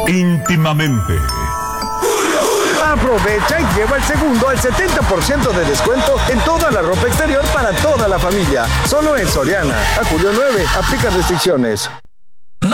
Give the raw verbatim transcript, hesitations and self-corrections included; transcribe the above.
íntimamente. Aprovecha y lleva el segundo al setenta por ciento de descuento en toda la ropa exterior para toda la familia. Solo en Soriana. A julio nueve. Aplica restricciones.